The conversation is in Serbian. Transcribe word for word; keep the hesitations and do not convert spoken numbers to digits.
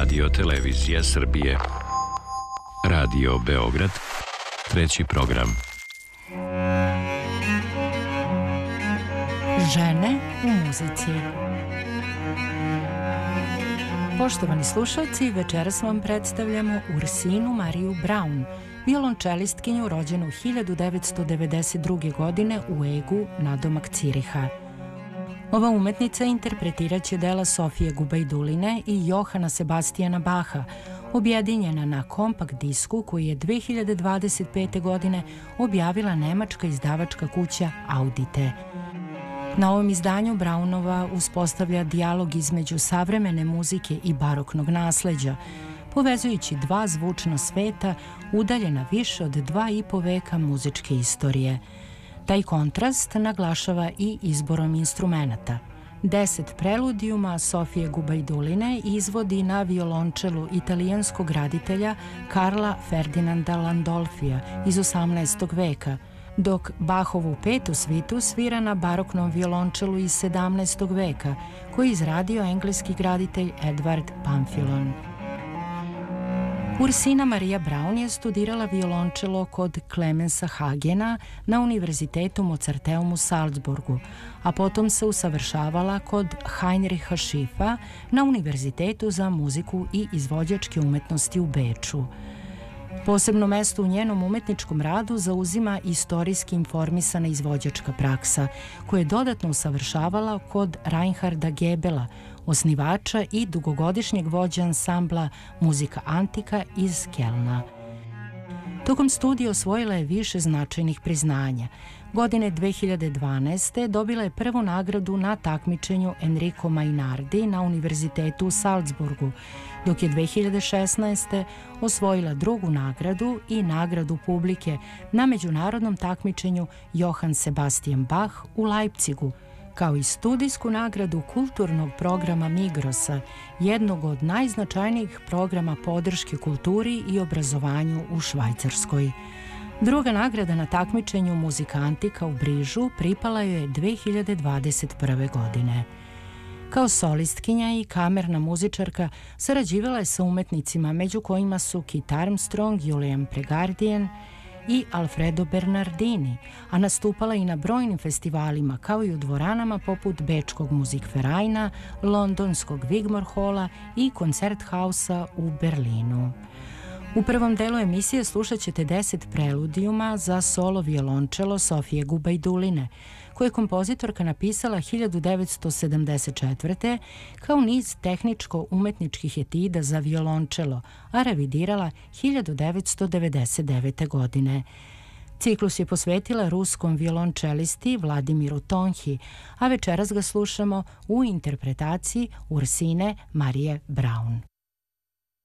Radio Televizija Srbije. Radio Beograd, treći program. Žene u muzici. Poštovani slušalci, večeras vam predstavljamo Ursinu Mariju Braun, violončelistkinju rođenu hiljadu devetsto devedeset druge. godine u Egu, nadomak Ciriha. Ova umetnica interpretirat će dela Sofije Gubajduline i Johana Sebastijana Baha, objedinjena na kompakt disku koji je dve hiljade dvadeset pete. godine objavila nemačka izdavačka kuća Audite. Na ovom izdanju Braunova uspostavlja dijalog između savremene muzike i baroknog nasleđa, povezujući dva zvučna sveta udaljena više od dva i po veka muzičke istorije. Taj kontrast naglašava i izborom instrumenata. Deset preludijuma Sofije Gubajduline izvodi na violončelu italijanskog graditelja Karla Ferdinanda Landolfija iz osamnaestog. veka, dok Bahovu petu svitu svira na baroknom violončelu iz sedamnaestog. veka, koji je izradio engleski graditelj Edward Pamphilon. Ursina Marija Braun je studirala violončelo kod Clemensa Hagena na Univerzitetu Mozarteum u Salzburgu, a potom se usavršavala kod Heinricha Schiffa na Univerzitetu za muziku i izvođačke umetnosti u Beču. Posebno mesto u njenom umetničkom radu zauzima istorijski informisana izvođačka praksa, koju je dodatno usavršavala kod Reinharda Gebela, osnivača i dugogodišnjeg vođa ansambla Muzika Antika iz Kelna. Tokom studija osvojila je više značajnih priznanja. Godine dve hiljade dvanaeste. dobila je prvu nagradu na takmičenju Enrico Mainardi na Univerzitetu u Salzburgu, dok je dve hiljade šesnaeste. osvojila drugu nagradu i nagradu publike na međunarodnom takmičenju Johann Sebastian Bach u Leipzigu, kao i studijsku nagradu kulturnog programa Migrosa, jednog od najznačajnijih programa podrške kulturi i obrazovanju u Švajcarskoj. Druga nagrada na takmičenju Muzika Antika u Brižu pripala joj je dve hiljade dvadeset prve. godine. Kao solistkinja i kamerna muzičarka sarađivala je sa umetnicima među kojima su Kit Armstrong, Julian Pregardien i Alfredo Bernardini, a nastupala i na brojnim festivalima kao i u dvoranama poput Bečkog Musikvereina, Londonskog Wigmore Hala i Koncerthausa u Berlinu. U prvom delu emisije slušat ćete deset preludijuma za solo violončelo Sofije Gubajduline, koje je kompozitorka napisala hiljadu devetsto sedamdeset četvrte. kao niz tehničko-umetničkih etida za violončelo, a revidirala hiljadu devetsto devedeset devete. godine. Ciklus je posvetila ruskom violončelisti Vladimiru Tonhi, a večeras ga slušamo u interpretaciji Ursine Marije Braun.